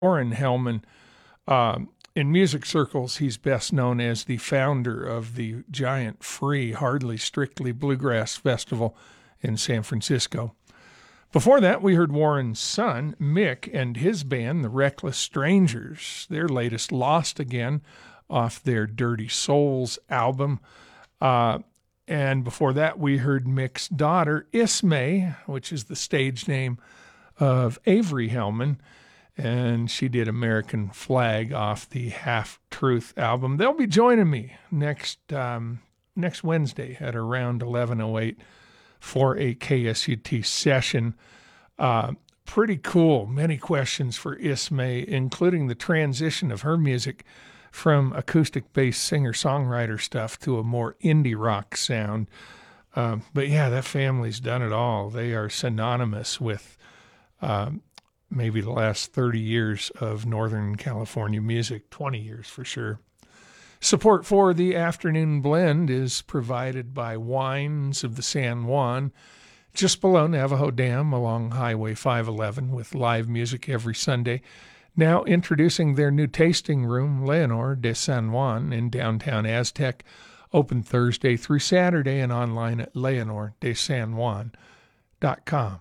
Warren Hellman. In music circles, he's best known as the founder of the giant free Hardly Strictly Bluegrass Festival in San Francisco. Before that, we heard Warren's son, Mick, and his band, the Reckless Strangers, their latest Lost Again, off their Dirty Souls album. And before that, we heard Mick's daughter, Ismay, which is the stage name of Avery Hellman, and she did American Flag off the Half Truth album. They'll be joining me next Wednesday at around 11:08 for a KSUT session. Pretty cool. Many questions for Ismay, including the transition of her music from acoustic-based singer-songwriter stuff to a more indie rock sound. But yeah, that family's done it all. They are synonymous with maybe the last 30 years of Northern California music, 20 years for sure. Support for the Afternoon Blend is provided by Wines of the San Juan, just below Navajo Dam along Highway 511, with live music every Sunday. Now introducing their new tasting room, Leonor de San Juan, in downtown Aztec, open Thursday through Saturday and online at leonordesanjuan.com.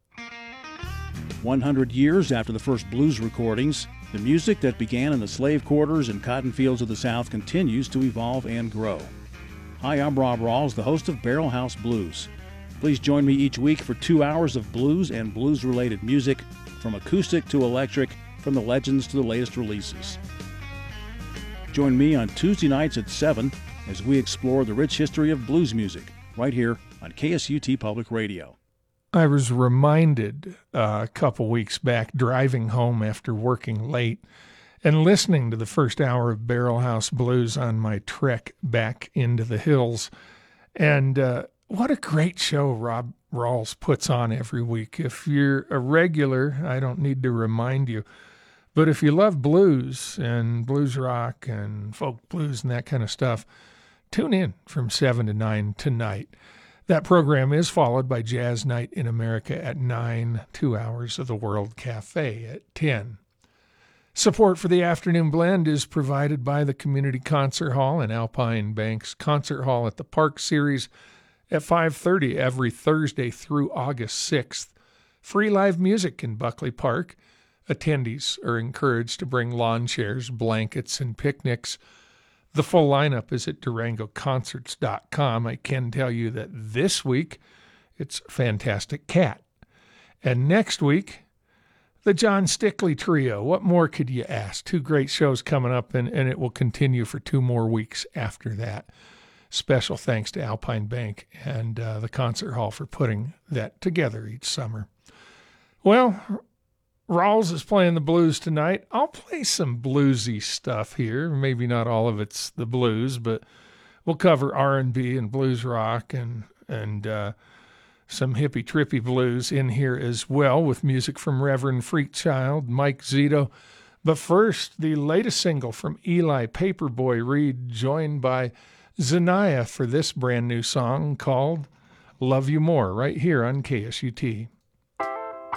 100 years after the first blues recordings, the music that began in the slave quarters and cotton fields of the South continues to evolve and grow. Hi, I'm Rob Rawls, the host of Barrel House Blues. Please join me each week for 2 hours of blues and blues-related music, from acoustic to electric, from the legends to the latest releases. Join me on Tuesday nights at 7 as we explore the rich history of blues music, right here on KSUT Public Radio. I was reminded a couple weeks back, driving home after working late and listening to the first hour of Barrel House Blues on my trek back into the hills. And what a great show Rob Rawls puts on every week. If you're a regular, I don't need to remind you. But if you love blues and blues rock and folk blues and that kind of stuff, tune in from 7 to 9 tonight. That program is followed by Jazz Night in America at 9, 2 hours of the World Cafe at 10. Support for the Afternoon Blend is provided by the Community Concert Hall and Alpine Bank's Concert Hall at the Park Series at 5:30 every Thursday through August 6th. Free live music in Buckley Park. Attendees are encouraged to bring lawn chairs, blankets, and picnics. The full lineup is at DurangoConcerts.com. I can tell you that this week it's Fantastic Cat. And next week, the John Stickley Trio. What more could you ask? 2 great shows coming up, and it will continue for 2 more weeks after that. Special thanks to Alpine Bank and the Concert Hall for putting that together each summer. Well, Rawls is playing the blues tonight. I'll play some bluesy stuff here. Maybe not all of it's the blues, but we'll cover R&B and blues rock and some hippie trippy blues in here as well, with music from Reverend Freakchild, Mike Zito. But first, the latest single from Eli Paperboy Reed, joined by Zanaya for this brand new song called Love You More, right here on KSUT.